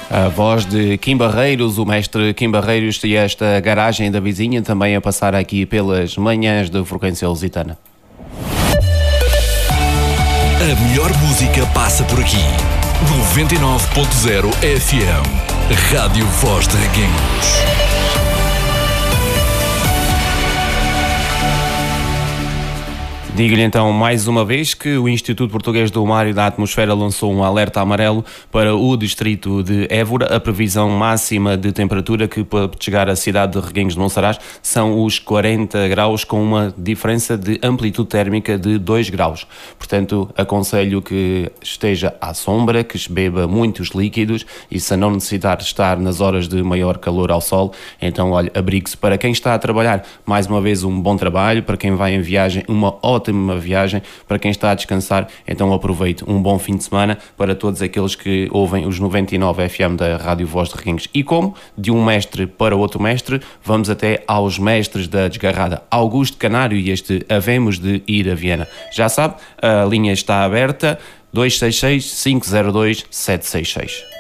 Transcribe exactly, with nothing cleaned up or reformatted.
A voz de Kim Barreiros, o mestre Kim Barreiros, e esta garagem da vizinha também a passar aqui pelas manhãs da frequência lusitana. A melhor música passa por aqui. noventa e nove ponto zero F M. Rádio Voz de Reguengos. Digo-lhe então mais uma vez que o Instituto Português do Mar e da Atmosfera lançou um alerta amarelo para o distrito de Évora. A previsão máxima de temperatura que pode chegar à cidade de Reguengos de Monsaraz são os quarenta graus, com uma diferença de amplitude térmica de dois graus. Portanto, aconselho que esteja à sombra, que beba muitos líquidos e, se não necessitar estar nas horas de maior calor ao sol, então olha, abrigue-se. Para quem está a trabalhar, mais uma vez um bom trabalho. Para quem vai em viagem, uma ótima uma viagem. Para quem está a descansar, então aproveite um bom fim de semana. Para todos aqueles que ouvem os noventa e nove F M da Rádio Voz de Reguengos. E como de um mestre para outro mestre, vamos até aos mestres da desgarrada. Augusto Canário e este Havemos de Ir a Viena. Já sabe, a linha está aberta, dois seis seis, cinco zero dois, sete seis seis.